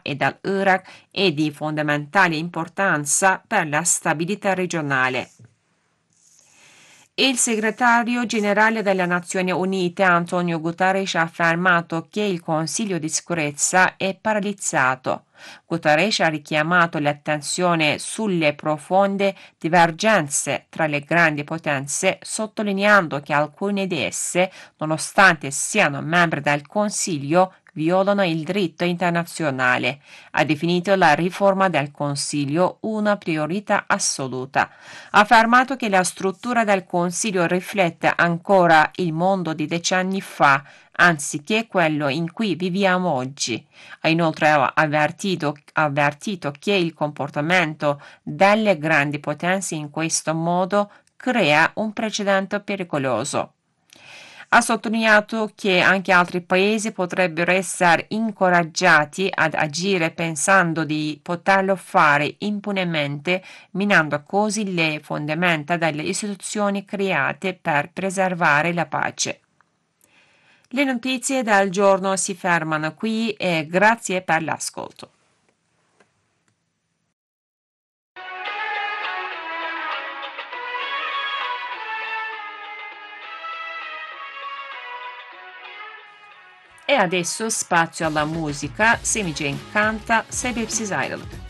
e dall'Iraq è di fondamentale importanza per la stabilità regionale. Il segretario generale delle Nazioni Unite Antonio Guterres ha affermato che il Consiglio di sicurezza è paralizzato. Guterres ha richiamato l'attenzione sulle profonde divergenze tra le grandi potenze, sottolineando che alcune di esse, nonostante siano membri del Consiglio, violano il diritto internazionale. Ha definito la riforma del Consiglio una priorità assoluta. Ha affermato che la struttura del Consiglio riflette ancora il mondo di decenni fa, anziché quello in cui viviamo oggi. Ha inoltre avvertito che il comportamento delle grandi potenze in questo modo crea un precedente pericoloso. Ha sottolineato che anche altri paesi potrebbero essere incoraggiati ad agire pensando di poterlo fare impunemente, minando così le fondamenta delle istituzioni create per preservare la pace. Le notizie del giorno si fermano qui e grazie per l'ascolto. E adesso spazio alla musica, Semi Jane canta Sebepsiz Ayrılık.